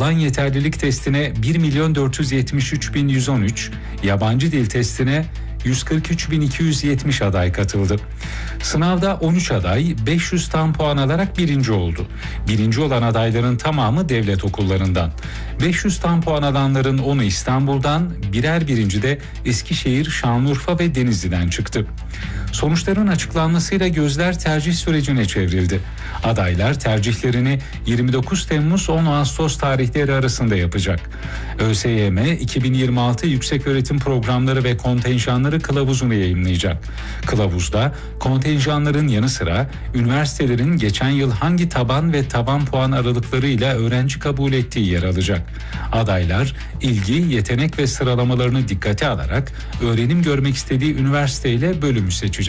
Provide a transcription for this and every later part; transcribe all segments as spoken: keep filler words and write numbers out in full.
alan yeterlilik testine bir milyon dört yüz yetmiş üç bin yüz on üç, yabancı dil testine yüz kırk üç bin iki yüz yetmiş aday katıldı. Sınavda on üç aday beş yüz tam puan alarak birinci oldu. Birinci olan adayların tamamı devlet okullarından. beş yüz tam puan alanların onu İstanbul'dan, birer birinci de Eskişehir, Şanlıurfa ve Denizli'den çıktı. Sonuçların açıklanmasıyla gözler tercih sürecine çevrildi. Adaylar tercihlerini yirmi dokuz Temmuz on Ağustos tarihleri arasında yapacak. ÖSYM iki bin yirmi altı Yükseköğretim Programları ve Kontenjanları kılavuzunu yayımlayacak. Kılavuzda kontenjanların yanı sıra üniversitelerin geçen yıl hangi taban ve taban puan aralıklarıyla öğrenci kabul ettiği yer alacak. Adaylar ilgi, yetenek ve sıralamalarını dikkate alarak öğrenim görmek istediği üniversiteyle bölümü seçecek.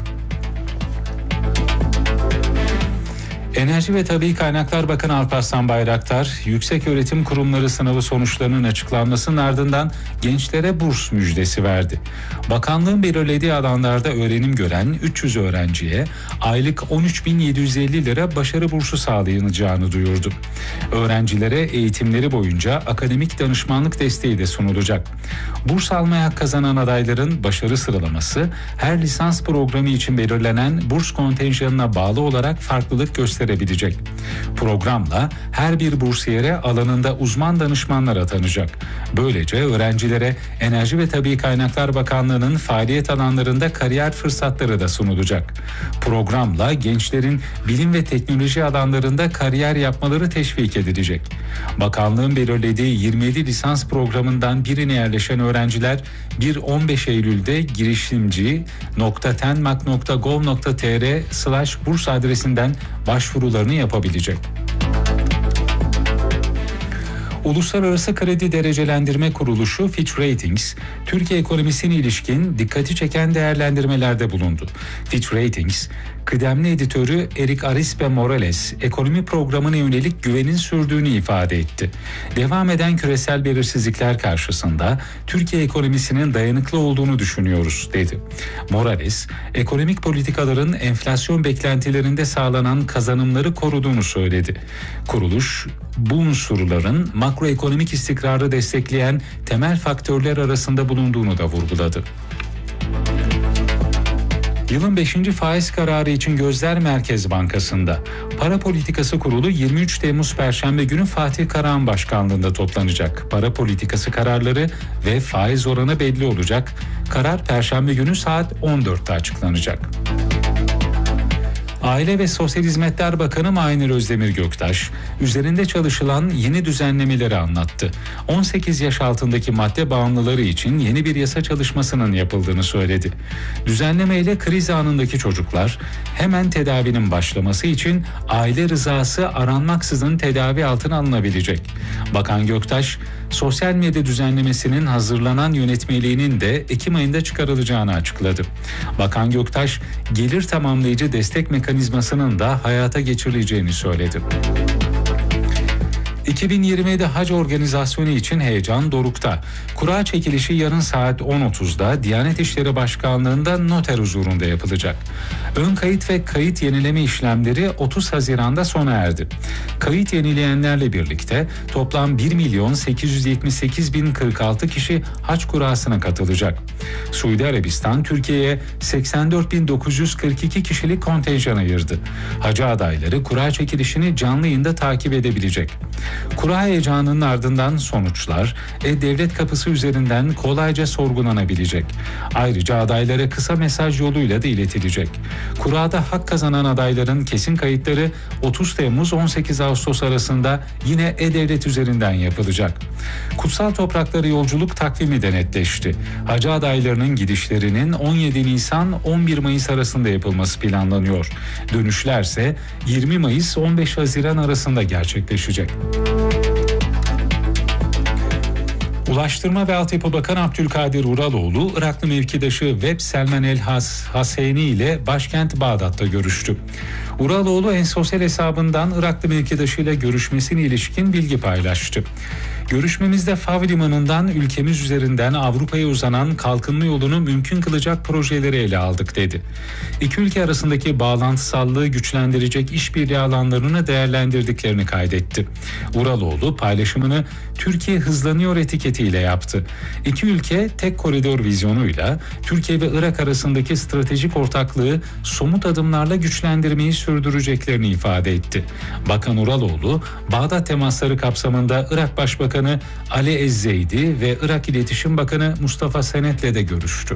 Enerji ve Tabii Kaynaklar Bakanı Alparslan Bayraktar, Yükseköğretim Kurumları sınavı sonuçlarının açıklanmasının ardından gençlere burs müjdesi verdi. Bakanlığın belirlediği alanlarda öğrenim gören üç yüz öğrenciye aylık on üç bin yedi yüz elli lira başarı bursu sağlanacağını duyurdu. Öğrencilere eğitimleri boyunca akademik danışmanlık desteği de sunulacak. Burs almaya hak kazanan adayların başarı sıralaması her lisans programı için belirlenen burs kontenjanına bağlı olarak farklılık gösterebilecek. Programla her bir bursiyere alanında uzman danışmanlar atanacak. Böylece öğrencilere Enerji ve Tabii Kaynaklar Bakanlığı'nın faaliyet alanlarında kariyer fırsatları da sunulacak. Programla gençlerin bilim ve teknoloji alanlarında kariyer yapmaları teşvik edilecek. Bakanlığın belirlediği yirmi yedi lisans programından birine yerleşen öğrenciler bir on beş Eylül'de girişimci nokta tenmak nokta gov nokta tr slash burs adresinden başvurularını yapabilecek. Uluslararası Kredi Derecelendirme Kuruluşu Fitch Ratings, Türkiye ekonomisine ilişkin dikkati çeken değerlendirmelerde bulundu. Fitch Ratings, kıdemli editörü Eric Arispe Morales, ekonomi programına yönelik güvenin sürdüğünü ifade etti. Devam eden küresel belirsizlikler karşısında Türkiye ekonomisinin dayanıklı olduğunu düşünüyoruz, dedi. Morales, ekonomik politikaların enflasyon beklentilerinde sağlanan kazanımları koruduğunu söyledi. Kuruluş, bu unsurların makroekonomik istikrarı destekleyen temel faktörler arasında bulunduğunu da vurguladı. Yılın beşinci faiz kararı için gözler Merkez Bankası'nda. Para Politikası Kurulu yirmi üç Temmuz Perşembe günü Fatih Karahan Başkanlığı'nda toplanacak. Para politikası kararları ve faiz oranı belli olacak. Karar Perşembe günü saat on dörtte açıklanacak. Aile ve Sosyal Hizmetler Bakanı Mahinur Özdemir Göktaş, üzerinde çalışılan yeni düzenlemeleri anlattı. on sekiz yaş altındaki madde bağımlıları için yeni bir yasa çalışmasının yapıldığını söyledi. Düzenlemeyle kriz anındaki çocuklar hemen tedavinin başlaması için aile rızası aranmaksızın tedavi altına alınabilecek. Bakan Göktaş, sosyal medya düzenlemesinin hazırlanan yönetmeliğinin de Ekim ayında çıkarılacağını açıkladı. Bakan Göktaş, gelir tamamlayıcı destek mekanizmasının da hayata geçirileceğini söyledi. iki bin yirmi yedi Hac Organizasyonu için heyecan dorukta. Kura çekilişi yarın saat on otuzda Diyanet İşleri Başkanlığı'nda noter huzurunda yapılacak. Ön kayıt ve kayıt yenileme işlemleri otuz Haziran'da sona erdi. Kayıt yenileyenlerle birlikte toplam bir milyon sekiz yüz yetmiş sekiz bin kırk altı kişi hac kurasına katılacak. Suudi Arabistan Türkiye'ye seksen dört bin dokuz yüz kırk iki kişilik kontenjan ayırdı. Hacı adayları kura çekilişini canlı yayında takip edebilecek. Kura heyecanının ardından sonuçlar E-Devlet kapısı üzerinden kolayca sorgulanabilecek. Ayrıca adaylara kısa mesaj yoluyla da iletilecek. Kurada hak kazanan adayların kesin kayıtları otuz Temmuz on sekiz Ağustos arasında yine E-Devlet üzerinden yapılacak. Kutsal topraklara yolculuk takvimi de netleşti. Hacı adaylarının gidişlerinin on yedi Nisan on bir Mayıs arasında yapılması planlanıyor. Dönüşlerse yirmi Mayıs on beş Haziran arasında gerçekleşecek. Ulaştırma ve Altyapı Bakanı Abdülkadir Uraloğlu, Iraklı mevkidaşı Veb Selman El Haseyni ile başkent Bağdat'ta görüştü. Uraloğlu en sosyal hesabından Iraklı mevkidaşıyla görüşmesine ilişkin bilgi paylaştı. Görüşmemizde Fav Limanı'ndan ülkemiz üzerinden Avrupa'ya uzanan kalkınma yolunu mümkün kılacak projeleri ele aldık dedi. İki ülke arasındaki bağlantısallığı güçlendirecek işbirliği alanlarını değerlendirdiklerini kaydetti. Uraloğlu paylaşımını Türkiye hızlanıyor etiketiyle yaptı. İki ülke tek koridor vizyonuyla Türkiye ve Irak arasındaki stratejik ortaklığı somut adımlarla güçlendirmeyi sürdüreceklerini ifade etti. Bakan Uraloğlu, Bağdat temasları kapsamında Irak Başbakanı Ali Ezzeydi ve Irak İletişim Bakanı Mustafa Senet'le de görüştü.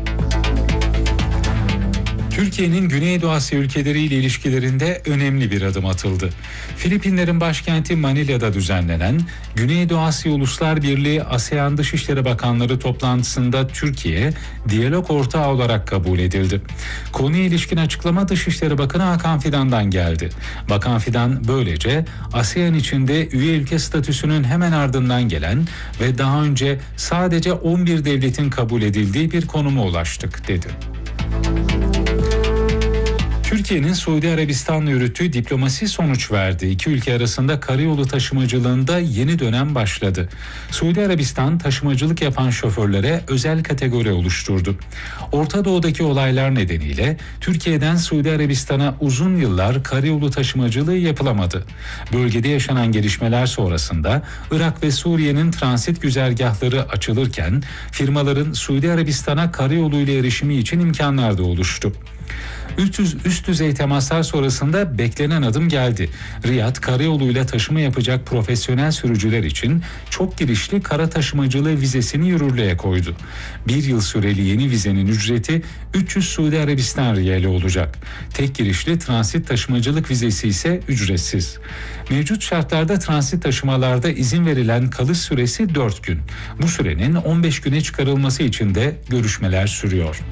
Türkiye'nin Güneydoğu Asya ülkeleriyle ilişkilerinde önemli bir adım atıldı. Filipinlerin başkenti Manila'da düzenlenen Güneydoğu Asya Uluslar Birliği ASEAN Dışişleri Bakanları toplantısında Türkiye, diyalog ortağı olarak kabul edildi. Konuya ilişkin açıklama Dışişleri Bakanı Hakan Fidan'dan geldi. Bakan Fidan böylece ASEAN içinde üye ülke statüsünün hemen ardından gelen ve daha önce sadece on bir devletin kabul edildiği bir konuma ulaştık dedi. Türkiye'nin Suudi Arabistan'la yürüttüğü diplomasi sonuç verdi. İki ülke arasında karayolu taşımacılığında yeni dönem başladı. Suudi Arabistan taşımacılık yapan şoförlere özel kategori oluşturdu. Orta Doğu'daki olaylar nedeniyle Türkiye'den Suudi Arabistan'a uzun yıllar karayolu taşımacılığı yapılamadı. Bölgede yaşanan gelişmeler sonrasında Irak ve Suriye'nin transit güzergahları açılırken firmaların Suudi Arabistan'a karayoluyla erişimi için imkanlar da oluştu. Üst, üst düzey temaslar sonrasında beklenen adım geldi. Riyad, karayoluyla taşıma yapacak profesyonel sürücüler için çok girişli kara taşımacılığı vizesini yürürlüğe koydu. Bir yıl süreli yeni vizenin ücreti üç yüz Suudi Arabistan riyali olacak. Tek girişli transit taşımacılık vizesi ise ücretsiz. Mevcut şartlarda transit taşımalarda izin verilen kalış süresi dört gün. Bu sürenin on beş güne çıkarılması için de görüşmeler sürüyor.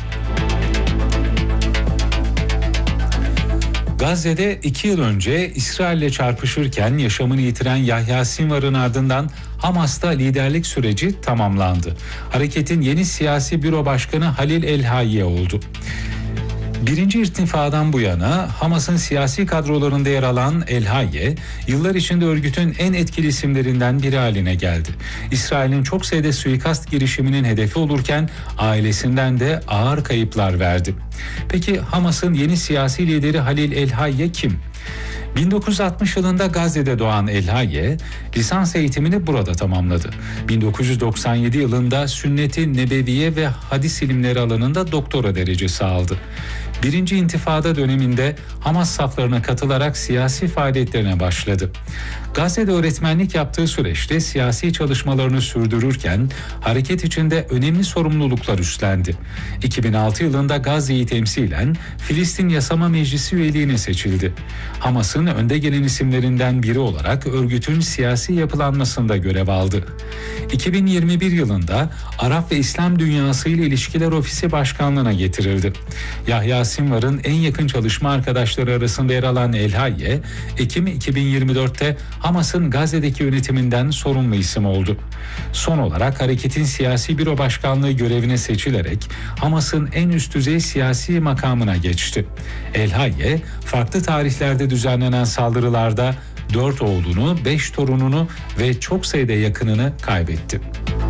Gazze'de iki yıl önce İsrail'le çarpışırken yaşamını yitiren Yahya Sinvar'ın ardından Hamas'ta liderlik süreci tamamlandı. Hareketin yeni siyasi büro başkanı Halil El-Hayye oldu. Birinci irtifadan bu yana Hamas'ın siyasi kadrolarında yer alan El-Hayye, yıllar içinde örgütün en etkili isimlerinden biri haline geldi. İsrail'in çok sayıda suikast girişiminin hedefi olurken ailesinden de ağır kayıplar verdi. Peki Hamas'ın yeni siyasi lideri Halil El-Hayye kim? bin dokuz yüz altmış yılında Gazze'de doğan El-Hayye, lisans eğitimini burada tamamladı. bin dokuz yüz doksan yedi yılında Sünnet-i Nebeviye ve Hadis ilimleri alanında doktora derecesi aldı. Birinci İntifada döneminde Hamas saflarına katılarak siyasi faaliyetlerine başladı. Gazze'de öğretmenlik yaptığı süreçte siyasi çalışmalarını sürdürürken hareket içinde önemli sorumluluklar üstlendi. iki bin altı yılında Gazze'yi temsilen Filistin Yasama Meclisi üyeliğine seçildi. Hamas'ın önde gelen isimlerinden biri olarak örgütün siyasi yapılanmasında görev aldı. iki bin yirmi bir yılında Arap ve İslam Dünyası ile İlişkiler Ofisi Başkanlığı'na getirildi. Yahya Sinvar'ın en yakın çalışma arkadaşları arasında yer alan El-Hayye, Ekim iki bin yirmi dörtte Hamas'ın Gazze'deki yönetiminden sorumlu isim oldu. Son olarak hareketin siyasi büro başkanlığı görevine seçilerek Hamas'ın en üst düzey siyasi makamına geçti. El-Hayye, farklı tarihlerde düzenlenen saldırılarda dört oğlunu, beş torununu ve çok sayıda yakınını kaybetti.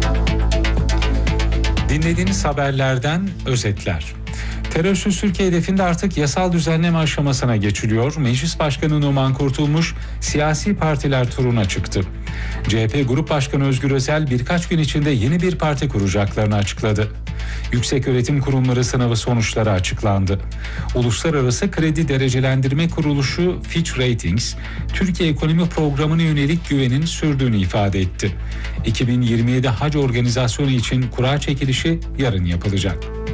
Dinlediğiniz haberlerden özetler. Terörsüz Türkiye hedefinde artık yasal düzenleme aşamasına geçiliyor. Meclis Başkanı Numan Kurtulmuş siyasi partiler turuna çıktı. C H P Grup Başkanı Özgür Özel birkaç gün içinde yeni bir parti kuracaklarını açıkladı. Yükseköğretim Kurumları sınavı sonuçları açıklandı. Uluslararası Kredi Derecelendirme Kuruluşu Fitch Ratings, Türkiye Ekonomi Programı'na yönelik güvenin sürdüğünü ifade etti. iki bin yirmi yedi Hac Organizasyonu için kura çekilişi yarın yapılacak.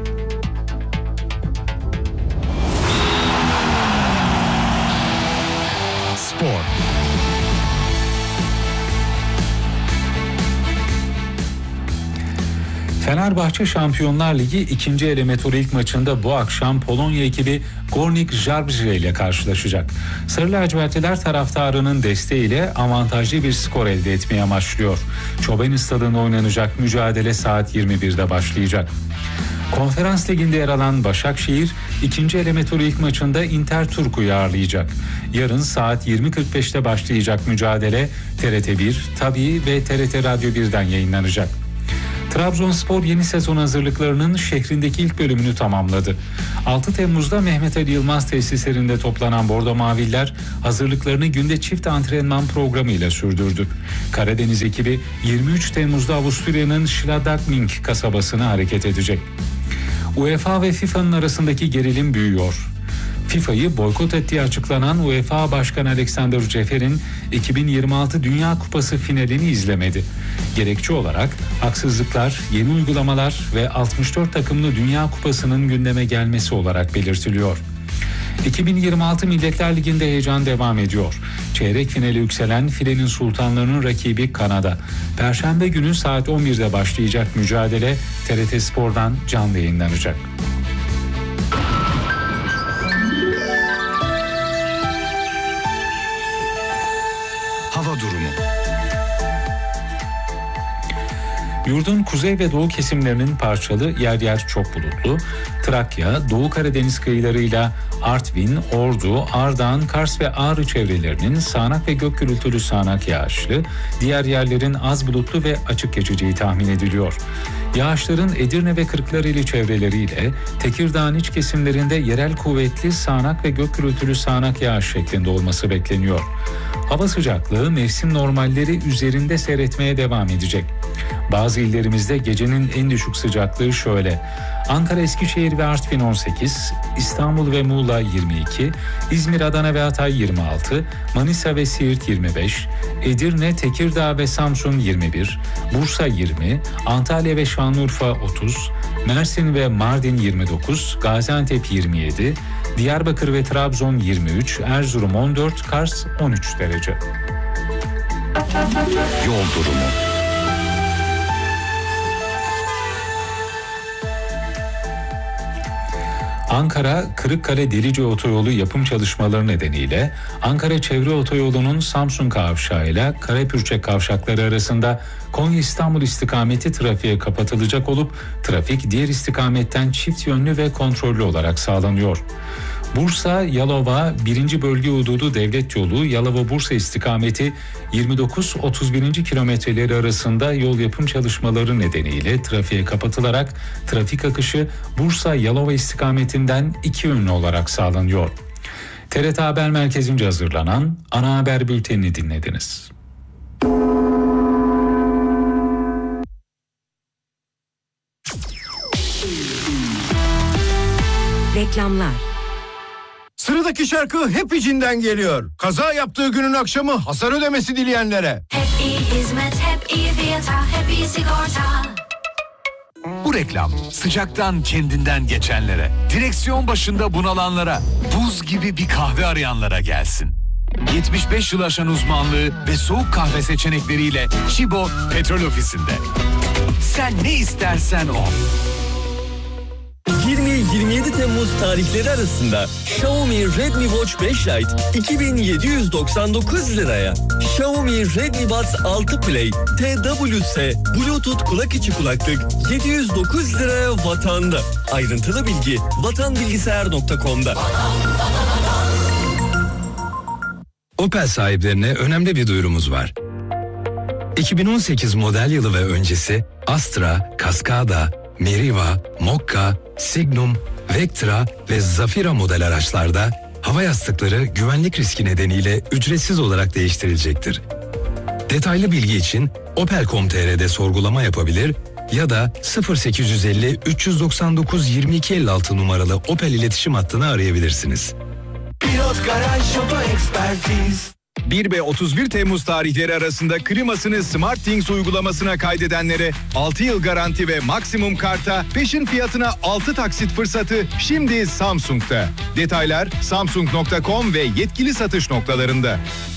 Spor. Fenerbahçe Şampiyonlar Ligi ikinci eleme turu ilk maçında bu akşam Polonya ekibi Górnik Zabrze ile karşılaşacak. Sarı lacivertliler taraftarının desteğiyle avantajlı bir skor elde etmeye amaçlıyor. Çobani Stadı'nda oynanacak mücadele saat yirmi birde başlayacak. Konferans Ligi'nde yer alan Başakşehir ikinci eleme turu ilk maçında Inter Turku'yu ağırlayacak. Yarın saat yirmi kırk beşte başlayacak mücadele T R T bir, Tabii ve T R T Radyo birden yayınlanacak. Trabzonspor yeni sezon hazırlıklarının şehrindeki ilk bölümünü tamamladı. altı Temmuz'da Mehmet Ali Yılmaz tesislerinde toplanan Bordo Maviller hazırlıklarını günde çift antrenman programıyla sürdürdü. Karadeniz ekibi yirmi üç Temmuz'da Avusturya'nın Schladming kasabasına hareket edecek. UEFA ve FIFA'nın arasındaki gerilim büyüyor. FIFA'yı boykot ettiği açıklanan UEFA Başkanı Alexander Cefer'in iki bin yirmi altı Dünya Kupası finalini izlemedi. Gerekçe olarak haksızlıklar, yeni uygulamalar ve altmış dört takımlı Dünya Kupası'nın gündeme gelmesi olarak belirtiliyor. iki bin yirmi altı Milletler Ligi'nde heyecan devam ediyor. Çeyrek finale yükselen filenin sultanlarının rakibi Kanada. Perşembe günü saat on birde başlayacak mücadele T R T Spor'dan canlı yayınlanacak. Hava durumu. Yurdun kuzey ve doğu kesimlerinin parçalı, yer yer çok bulutlu. Trakya, Doğu Karadeniz kıyılarıyla Artvin, Ordu, Ardahan, Kars ve Ağrı çevrelerinin sağanak ve gök gürültülü sağanak yağışlı, diğer yerlerin az bulutlu ve açık geçeceği tahmin ediliyor. Yağışların Edirne ve Kırklareli çevreleriyle Tekirdağ'ın iç kesimlerinde yerel kuvvetli sağanak ve gök gürültülü sağanak yağış şeklinde olması bekleniyor. Hava sıcaklığı mevsim normalleri üzerinde seyretmeye devam edecek. Bazı illerimizde gecenin en düşük sıcaklığı şöyle: Ankara, Eskişehir ve Artvin on sekiz, İstanbul ve Muğla yirmi iki, İzmir, Adana ve Hatay yirmi altı, Manisa ve Siirt yirmi beş, Edirne, Tekirdağ ve Samsun yirmi bir, Bursa yirmi, Antalya ve Şanlıurfa otuz, Mersin ve Mardin yirmi dokuz, Gaziantep yirmi yedi, Diyarbakır ve Trabzon yirmi üç, Erzurum on dört, Kars on üç derece. Yol durumu. Ankara Kırıkkale-Delice Otoyolu yapım çalışmaları nedeniyle Ankara Çevre Otoyolu'nun Samsun Kavşağı ile Karapürçek kavşakları arasında Konya-İstanbul istikameti trafiğe kapatılacak olup trafik diğer istikametten çift yönlü ve kontrollü olarak sağlanıyor. Bursa-Yalova birinci Bölge Hududu Devlet Yolu Yalova-Bursa istikameti yirmi dokuz otuz bir. kilometreleri arasında yol yapım çalışmaları nedeniyle trafiğe kapatılarak trafik akışı Bursa-Yalova istikametinden iki yönlü olarak sağlanıyor. T R T Haber Merkezi'nce hazırlanan ana haber bültenini dinlediniz. Reklamlar. Sıradaki şarkı hep içinden geliyor. Kaza yaptığı günün akşamı hasar ödemesi dileyenlere. Hep iyi hizmet, hep iyi fiyata, hep iyi sigorta. Bu reklam sıcaktan kendinden geçenlere, direksiyon başında bunalanlara, buz gibi bir kahve arayanlara gelsin. yetmiş beş yıl aşan uzmanlığı ve soğuk kahve seçenekleriyle Chibo Petrol Ofisi'nde. Sen ne istersen o. yirmi yirmi yedi Temmuz tarihleri arasında Xiaomi Redmi Watch beş Lite iki bin yedi yüz doksan dokuz liraya, Xiaomi Redmi Buds altı Play T W S Bluetooth kulak içi kulaklık yedi yüz dokuz liraya Vatan'da. Ayrıntılı bilgi vatan bilgisayar nokta com'da. Opel sahiplerine önemli bir duyurumuz var. iki bin on sekiz model yılı ve öncesi Astra, Cascada, Meriva, Mokka, Signum, Vectra ve Zafira model araçlarda hava yastıkları güvenlik riski nedeniyle ücretsiz olarak değiştirilecektir. Detaylı bilgi için opel nokta com nokta t r'de sorgulama yapabilir ya da sıfır sekiz yüz elli üç yüz doksan dokuz yirmi iki elli altı numaralı Opel iletişim hattını arayabilirsiniz. Pilot Garaj Şoto Ekspertiz. bir ve otuz bir Temmuz tarihleri arasında klimasını SmartThings uygulamasına kaydedenlere altı yıl garanti ve maksimum karta peşin fiyatına altı taksit fırsatı şimdi Samsung'da. Detaylar samsung nokta com ve yetkili satış noktalarında.